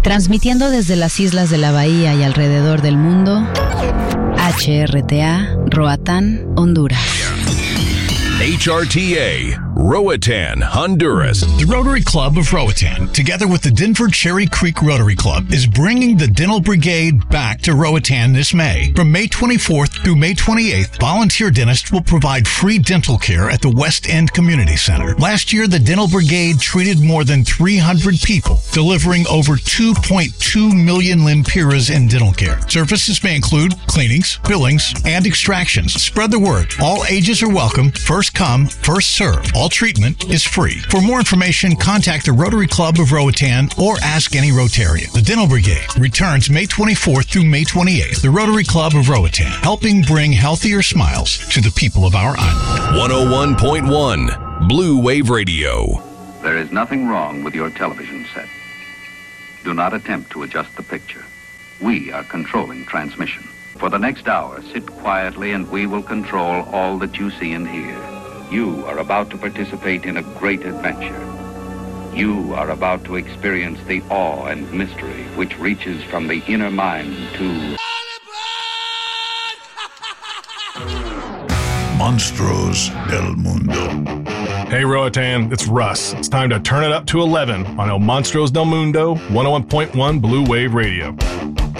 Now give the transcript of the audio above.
Transmitiendo desde las islas de la Bahía y alrededor del mundo, HRTA, Roatán, Honduras. HRTA, Roatan, Honduras. The Rotary Club of Roatan, together with the Denver Cherry Creek Rotary Club, is bringing the Dental Brigade back to Roatan this May. From May 24th through May 28th, volunteer dentists will provide free dental care at the West End Community Center. Last year, the Dental Brigade treated more than 300 people, delivering over 2.2 million lempiras in dental care. Services may include cleanings, fillings, and extractions. Spread the word. All ages are welcome. First come, first serve. All treatment is free. For more information, contact the Rotary Club of Roatan or ask any Rotarian. The Dental Brigade returns May 24th through May 28th. The Rotary Club of Roatan, helping bring healthier smiles to the people of our island. 101.1 Blue Wave Radio. There is nothing wrong with your television set. Do not attempt to adjust the picture. We are controlling transmission. For the next hour, sit quietly and we will control all that you see and hear. You are about to participate in a great adventure. You are about to experience the awe and mystery which reaches from the inner mind to Monstruos del Mundo. Hey Roatan, it's Russ. It's time to turn it up to 11 on El Monstruos del Mundo, 101.1 Blue Wave Radio.